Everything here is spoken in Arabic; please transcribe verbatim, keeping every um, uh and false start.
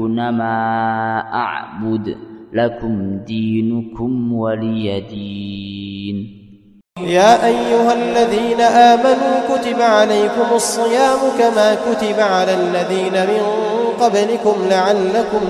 ما أعبد لكم دينكم ولي دين. يا أيها الذين آمنوا كتب عليكم الصيام كما كتب على الذين من قبلكم لعلكم